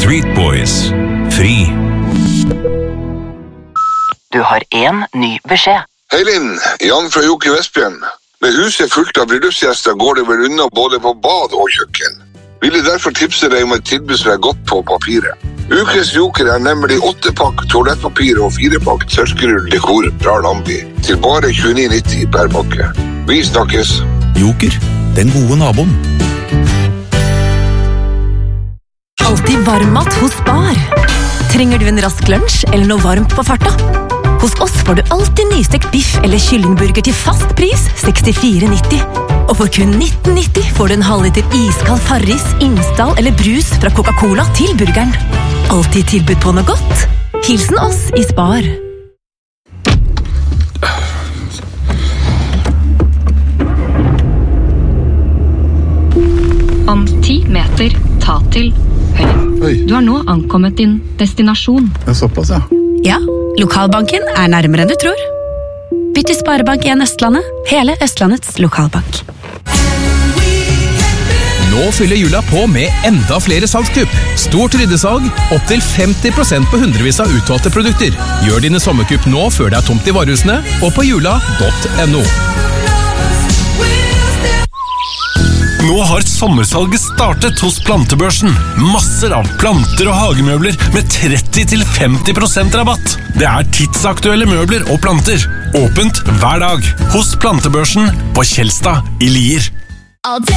Street Boys. Fri. Du har en ny beskjed. Hei Linn, Jan fra Joker Vestbjørn. Med huset fullt av bryllupsgjester går det vel unna både på bad og kjøkken. Vil jeg derfor tipse deg om et tilbud som er godt på papiret. Ukens Joker er nemlig 8-pakk toalettpapir og 4-pakk tørkerull dekor fra Lambi til bare 29,90 per pakke. Vi snakkes. Joker, den gode naboen. Alltid varmmat hos Spar. Trenger du en rask lunsj eller noe varmt på farta? Hos oss får du alltid nystekt biff eller kyllingburger til fast pris 64,90. Og for kun 19,90 får du en halvliter iskald Farris, Imsdal eller brus fra Coca-Cola til burgeren. Alltid tilbud på noe godt. Hilsen oss i Spar. Om 10 meter, ta til høyre. Du har nå ankommet din destinasjon. Det er såpass, ja. Ja, lokalbanken er nærmere enn du tror. Bytt til Sparebank1 Østlandet, hele Østlandets lokalbank. Nå fyller jula på med enda flere salgskupp. Stort ryddesalg, opp til 50% på hundrevis av utvalgte produkter. Gjør dine sommerkupp nå før det er tomt i varehusene, og på jula.no. Nå har sommersalget startet hos Plantebørsen. Masser av planter og hagemøbler med 30-50% rabatt. Det er tidsaktuelle møbler og planter. Åpent hver dag hos Plantebørsen på Kjelstad i Lier.